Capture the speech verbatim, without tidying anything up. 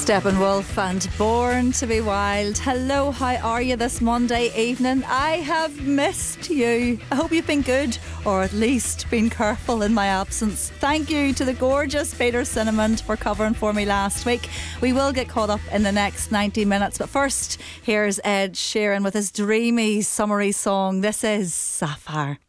Steppenwolf and Born to be Wild. Hello, how are you this Monday evening? I have missed you. I hope you've been good, or at least been careful in my absence. Thank you to the gorgeous Peter Cinnamon for covering for me last week. We will get caught up in the next ninety minutes, but first, here's Ed Sheeran with his dreamy, summery song. This is Sapphire.